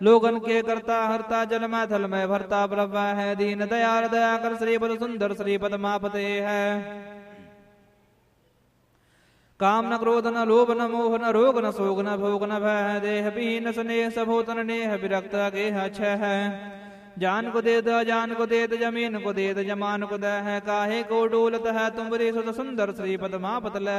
लोगन के करता हरता जल में थल में भरता प्रभ है। दीन दयाल दया कर श्रीपद सुंदर श्रीपद मापते है। काम न क्रोध न लोभ न मोह न रोग न शोक न भोग न भय। देह पीन स्नेह सभोतन नेह विरक्त गेह छह है। जान को देत अजान को देत जमीन को देत जमान को दह है। काहे को डोलत है तुमरे सुत सुंदर श्रीपद मापत लय